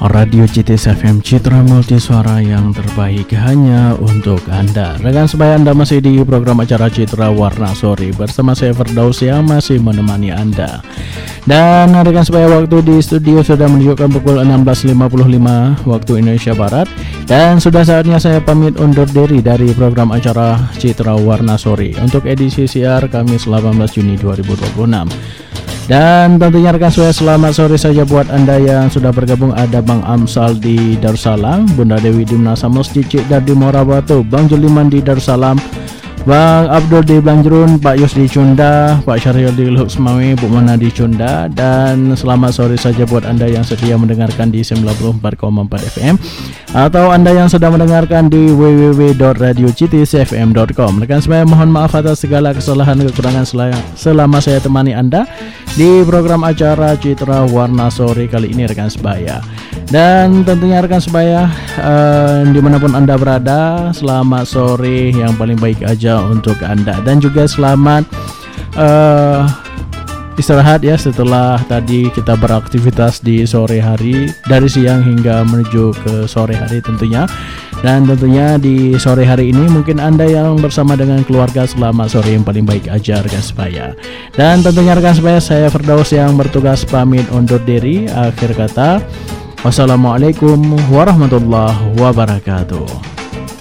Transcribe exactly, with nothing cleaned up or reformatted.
Radio C T S F M, Citra Multisuara yang terbaik hanya untuk Anda. Rekan sebaya, Anda masih di program acara Citra Warna Sore bersama saya Firdaus yang masih menemani Anda. Dan rekan sebaya, waktu di studio sudah menunjukkan pukul enam belas lima puluh lima waktu Indonesia Barat. Dan sudah saatnya saya pamit undur diri dari program acara Citra Warna Sore untuk edisi siar Kamis delapan belas Juni dua ribu dua puluh enam. Dan tentunya rekan saya, selamat sore saja buat Anda yang sudah bergabung. Ada Bang Amsal di Darussalam, Bunda Dewi di Menasa Masjid Cik Dar di Morabatu, Bang Juliman di Darussalam, Bang Abdul di Blanjrun, Pak Yus di Cunda, Pak Syahril di Lehuk Semawi, Bu Mana di Cunda. Dan selamat sore saja buat Anda yang setia mendengarkan di sembilan puluh empat koma empat F M, atau Anda yang sedang mendengarkan di w w w dot radio c t s f m dot com. Rekan saya, mohon maaf atas segala kesalahan kekurangan selama saya temani Anda di program acara Citra Warna Sore kali ini rekan sebaya. Dan tentunya rekan sebaya, uh, dimanapun Anda berada, selamat sore yang paling baik aja untuk Anda. Dan juga selamat uh, istirahat ya setelah tadi kita beraktivitas di sore hari, dari siang hingga menuju ke sore hari tentunya. Dan tentunya di sore hari ini mungkin Anda yang bersama dengan keluarga, selamat sore yang paling baik aja rekan sebaya. Dan tentunya rekan sebaya, saya Firdaus yang bertugas pamit undur diri. Akhir kata, wassalamualaikum warahmatullahi wabarakatuh.